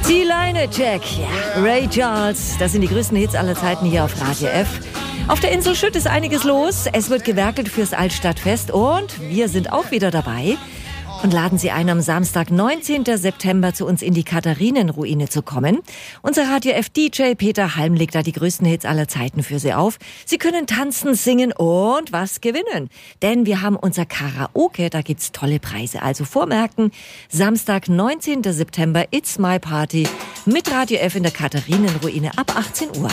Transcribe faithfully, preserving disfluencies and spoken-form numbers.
Die Leine, Jack. Ja, Ray Charles. Das sind die größten Hits aller Zeiten hier auf Radio F. Auf der Insel Schütt ist einiges los. Es wird gewerkelt fürs Altstadtfest und wir sind auch wieder dabei und laden Sie ein, am Samstag, neunzehnten September zu uns in die Katharinenruine zu kommen. Unser Radio F D J Peter Halm legt da die größten Hits aller Zeiten für Sie auf. Sie können tanzen, singen und was gewinnen. Denn wir haben unser Karaoke, da gibt's tolle Preise. Also vormerken, Samstag, neunzehnten September, It's My Party mit Radio F in der Katharinenruine ab achtzehn Uhr.